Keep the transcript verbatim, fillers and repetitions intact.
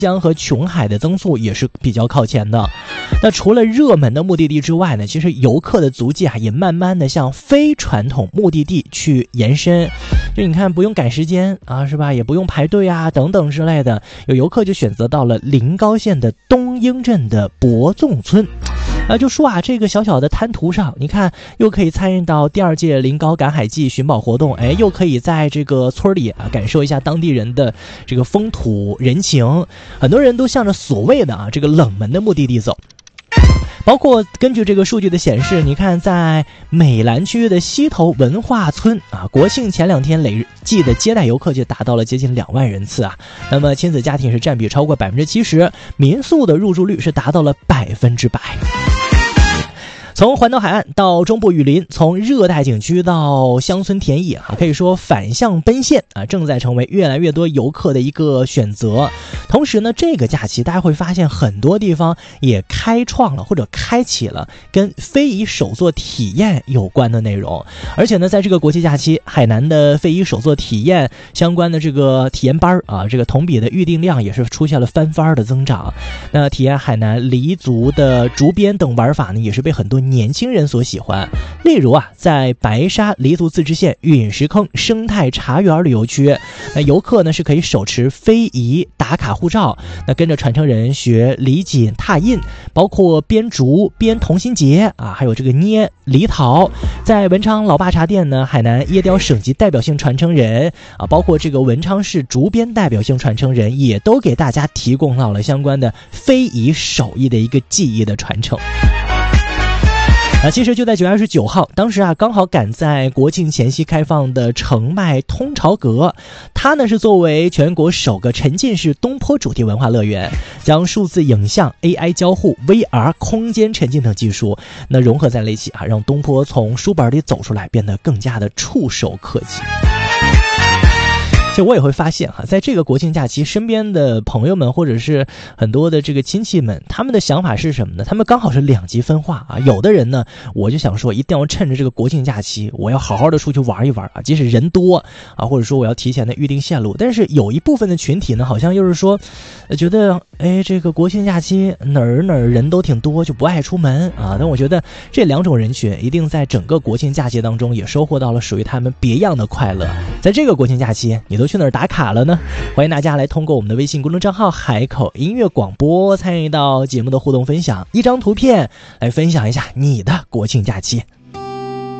江和琼海的增速也是比较靠前的。那除了热门的目的地之外呢，其实游客的足迹啊也慢慢的向非传统目的地去延伸。就你看，不用赶时间啊，是吧？也不用排队啊，等等之类的，有游客就选择到了临高县的东英镇的博纵村。啊，就说啊，这个小小的滩涂上，你看又可以参与到第二届临高赶海季寻宝活动，哎，又可以在这个村里啊感受一下当地人的这个风土人情。很多人都向着所谓的啊这个冷门的目的地走。包括根据这个数据的显示，你看在美兰区的西头文化村啊，国庆前两天累计的接待游客就达到了接近两万人次啊。那么亲子家庭是占比超过百分之七十，民宿的入住率是达到了百分之百。从环岛海岸到中部雨林，从热带景区到乡村田野啊，可以说反向奔现啊，正在成为越来越多游客的一个选择。同时呢，这个假期大家会发现很多地方也开创了或者开启了跟非遗手作体验有关的内容。而且呢，在这个国际假期，海南的非遗手作体验相关的这个体验班啊，这个同比的预订量也是出现了翻番的增长。那体验海南黎族的竹编等玩法呢，也是被很多年轻人所喜欢。例如啊，在白沙黎族自治县陨石坑生态茶园旅游区，那游客呢是可以手持非遗打卡护照，那跟着传承人学李锦拓印，包括编竹、编同心结啊，还有这个捏梨桃。在文昌老爸茶店呢，海南椰雕省级代表性传承人啊，包括这个文昌市竹编代表性传承人，也都给大家提供到了相关的非遗手艺的一个技艺的传承。啊，其实就在九月二十九号，当时啊刚好赶在国庆前夕开放的澄迈通潮阁，它呢是作为全国首个沉浸式东坡主题文化乐园，将数字影像、A I 交互、V R 空间沉浸等技术那融合在了一起啊，让东坡从书本里走出来，变得更加的触手可及。其实我也会发现哈，在这个国庆假期，身边的朋友们或者是很多的这个亲戚们，他们的想法是什么呢？他们刚好是两极分化啊。有的人呢，我就想说，一定要趁着这个国庆假期，我要好好的出去玩一玩啊，即使人多啊，或者说我要提前的预定线路。但是有一部分的群体呢，好像又是说，呃、觉得哎，这个国庆假期哪儿哪儿人都挺多，就不爱出门啊。但我觉得这两种人群一定在整个国庆假期当中也收获到了属于他们别样的快乐。在这个国庆假期，你都去哪儿打卡了呢？欢迎大家来通过我们的微信公众账号海口音乐广播参与到节目的互动分享，一张图片来分享一下你的国庆假期。